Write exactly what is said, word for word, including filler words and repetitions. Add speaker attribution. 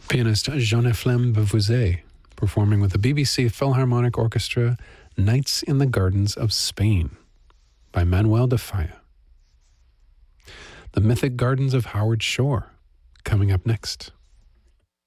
Speaker 1: Pianist Jean-Ephlem Beauvoiset performing with the B B C Philharmonic Orchestra, Nights in the Gardens of Spain by Manuel de Falla. The Mythic Gardens of Howard Shore coming up next.